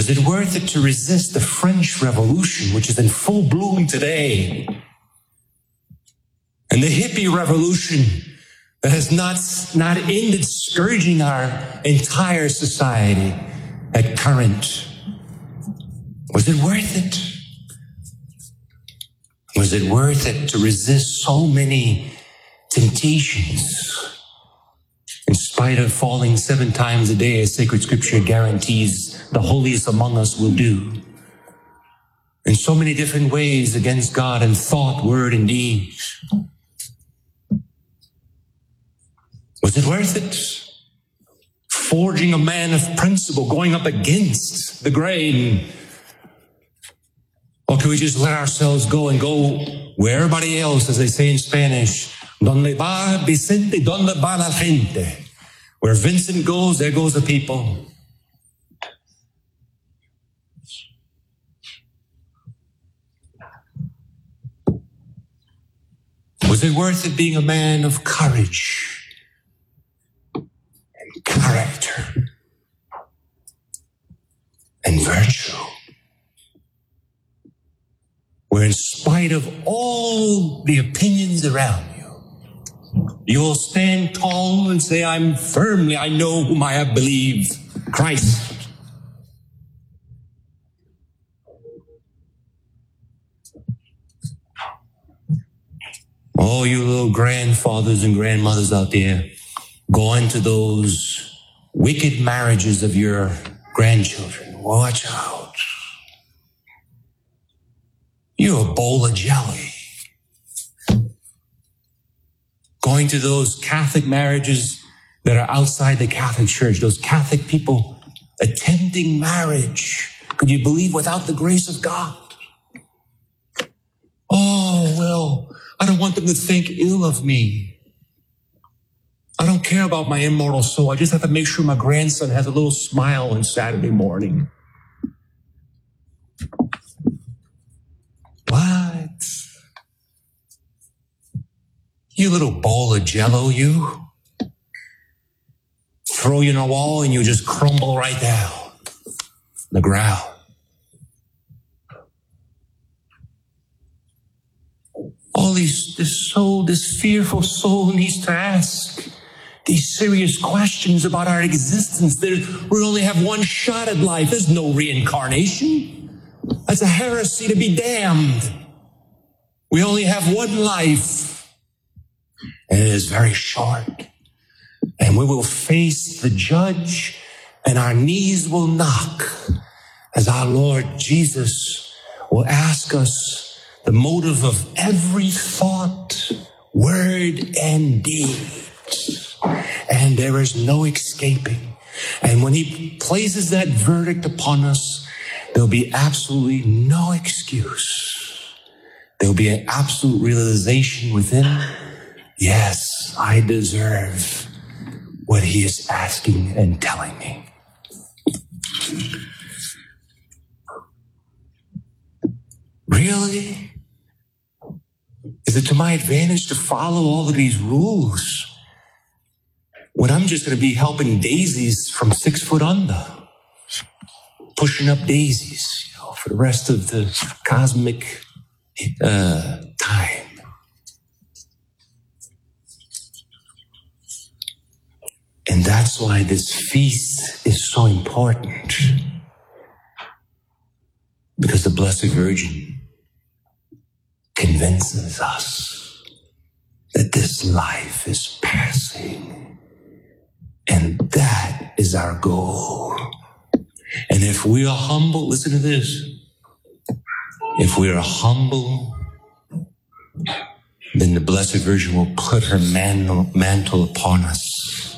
Was it worth it to resist the French Revolution, which is in full bloom today? And the hippie revolution that has not ended scourging our entire society at current. Was it worth it? Was it worth it to resist so many temptations in spite of falling 7 times a day, as sacred scripture guarantees the holiest among us will do? In so many different ways against God in thought, word, and deed. Was it worth it? Forging a man of principle, going up against the grain? Or can we just let ourselves go and go where everybody else, as they say in Spanish, donde va Vicente, donde va la gente? Where Vincent goes, there goes the people. Was it worth it being a man of courage and character and virtue? Where in spite of all the opinions around you, you will stand tall and say, I know whom I have believed, Christ. Oh, you little grandfathers and grandmothers out there, go into those wicked marriages of your grandchildren. Watch out. You're a bowl of jelly. Going to those Catholic marriages that are outside the Catholic Church, those Catholic people attempting marriage. Could you believe without the grace of God? Oh, well, I don't want them to think ill of me. I don't care about my immortal soul. I just have to make sure my grandson has a little smile on Saturday morning. What? You little bowl of jello, you. Throw you in a wall and you just crumble right down the ground. All this fearful soul needs to ask these serious questions about our existence. We only have one shot at life. There's no reincarnation. That's a heresy to be damned. We only have one life, and it is very short. And we will face the judge, and our knees will knock as our Lord Jesus will ask us the motive of every thought, word, and deed. And there is no escaping. And when he places that verdict upon us, there'll be absolutely no excuse. There'll be an absolute realization within, yes, I deserve what he is asking and telling me. Really? Is it to my advantage to follow all of these rules when I'm just going to be helping daisies from 6 foot under? Pushing up daisies, for the rest of the cosmic time. And that's why this feast is so important. Because the Blessed Virgin convinces us that this life is passing. And that is our goal. And if we are humble, listen to this. If we are humble, then the Blessed Virgin will put her mantle upon us.